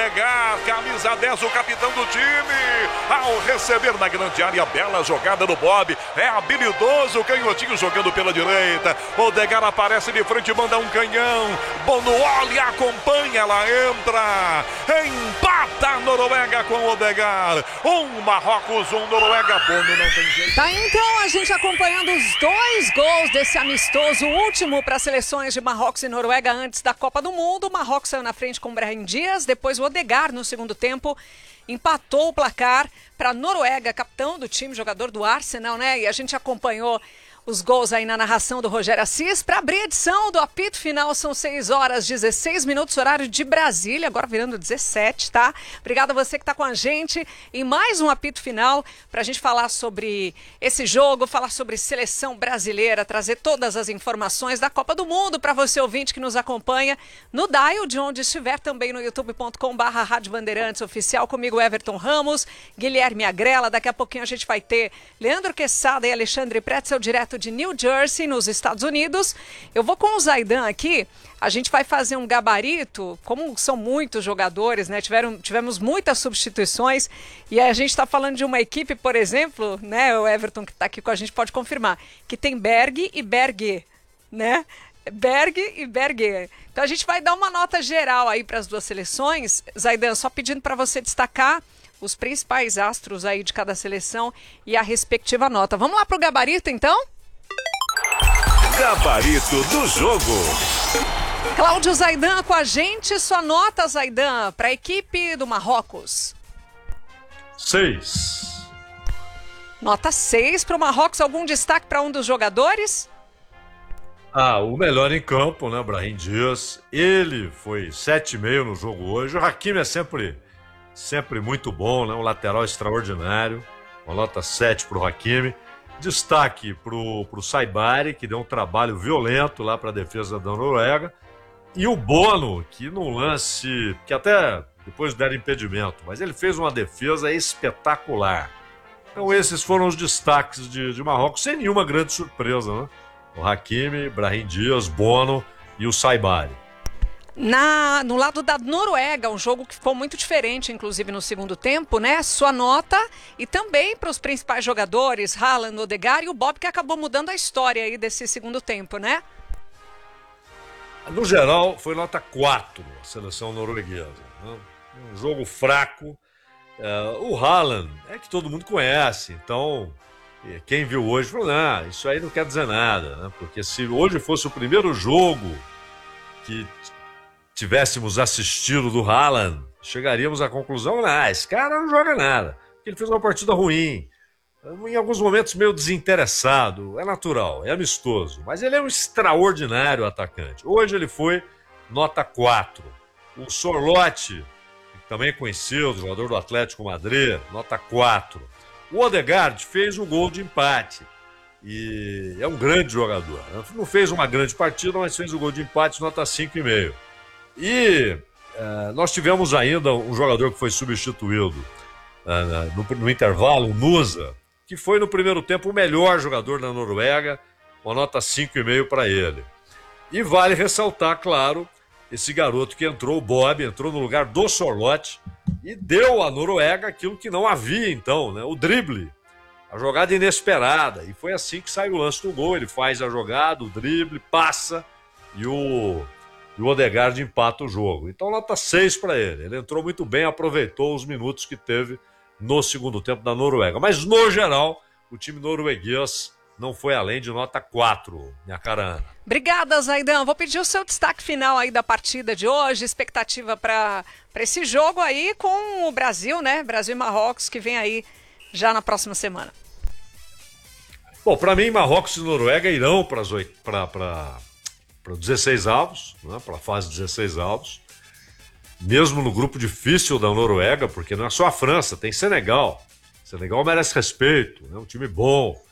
Odegaard, camisa 10, o capitão do time. Ao receber na grande área, bela jogada do Bob. É habilidoso, o canhotinho jogando pela direita. Odegaard aparece de frente, manda um canhão. Bono olha, acompanha, ela entra. Empata a Noruega com o Odegaard. Marrocos, Noruega. Bono não tem jeito. Tá, então a gente acompanhando os 2 gols desse amistoso último para as seleções de Marrocos e Noruega antes da Copa do Mundo. O Marrocos saiu na frente com o Brahim Dias, depois o Odegaard no segundo tempo empatou o placar para a Noruega, capitão do time, jogador do Arsenal, né? E a gente acompanhou os gols aí na narração do Rogério Assis. Para abrir a edição do apito final, são 6h16, horário de Brasília, agora virando 17, tá? Obrigada a você que está com a gente em mais um apito final para a gente falar sobre esse jogo, falar sobre seleção brasileira, trazer todas as informações da Copa do Mundo para você ouvinte que nos acompanha no dial de onde estiver, também no youtube.com/Rádio Bandeirantes Oficial, comigo Everton Ramos, Guilherme Agrela. Daqui a pouquinho a gente vai ter Leandro Quesada e Alexandre Pretzel, direto de New Jersey, nos Estados Unidos. Eu vou com o Zaidan aqui, a gente vai fazer um gabarito, como são muitos jogadores, né? Tivemos muitas substituições e a gente está falando de uma equipe, por exemplo, né? O Everton que está aqui com a gente pode confirmar, que tem Berg e Berge, né? Berg e Berge. Então a gente vai dar uma nota geral aí para as duas seleções. Zaidan, só pedindo para você destacar os principais astros aí de cada seleção e a respectiva nota. Vamos lá pro gabarito, então? Gabarito do jogo. Cláudio Zaidan com a gente. Sua nota, Zaidan, para a equipe do Marrocos. 6. Nota 6 para o Marrocos. Algum destaque para um dos jogadores? O melhor em campo, né, Brahim Dias. Ele foi 7,5 no jogo hoje. O Hakimi é sempre muito bom, né? Um lateral extraordinário. Uma nota 7 para o Hakimi. Destaque para o Saibari, que deu um trabalho violento lá para a defesa da Noruega. E o Bono, que num lance que até depois deram impedimento, mas ele fez uma defesa espetacular. Então esses foram os destaques de Marrocos, sem nenhuma grande surpresa, né? O Hakimi, Brahim Dias, Bono e o Saibari. No lado da Noruega, um jogo que ficou muito diferente, inclusive no segundo tempo, né? Sua nota e também para os principais jogadores, Haaland, Odegaard e o Bob, que acabou mudando a história aí desse segundo tempo, né? No geral, foi nota 4 a seleção norueguesa, né? Um jogo fraco. O Haaland é que todo mundo conhece, então quem viu hoje falou, isso aí não quer dizer nada, né? Porque se hoje fosse o primeiro jogo que tivéssemos assistido do Haaland, chegaríamos à conclusão, esse cara não joga nada, porque ele fez uma partida ruim, em alguns momentos meio desinteressado, é natural, é amistoso, mas ele é um extraordinário atacante. Hoje ele foi nota 4. O Sorloth, também conhecido, jogador do Atlético Madrid, nota 4. O Odegaard fez um gol de empate, e é um grande jogador, não fez uma grande partida, mas fez um gol de empate, nota 5,5. E nós tivemos ainda um jogador que foi substituído no intervalo, o Nusa, que foi no primeiro tempo o melhor jogador da Noruega, uma nota 5,5 para ele. E vale ressaltar, claro, esse garoto que entrou, o Bob, entrou no lugar do Sorloth e deu à Noruega aquilo que não havia então, né? O drible, a jogada inesperada. E foi assim que sai o lance do gol, ele faz a jogada, o drible, passa e o Odegaard empata o jogo. Então nota 6 para ele. Ele entrou muito bem, aproveitou os minutos que teve no segundo tempo da Noruega. Mas no geral, o time norueguês não foi além de nota 4, minha cara Ana. Obrigada, Zaidan. Vou pedir o seu destaque final aí da partida de hoje, expectativa para esse jogo aí com o Brasil, né? Brasil e Marrocos, que vem aí já na próxima semana. Bom, para mim, Marrocos e Noruega irão para 16 avos, né, para a fase 16 avos, mesmo no grupo difícil da Noruega, porque não é só a França, tem Senegal. Senegal merece respeito, é um time bom.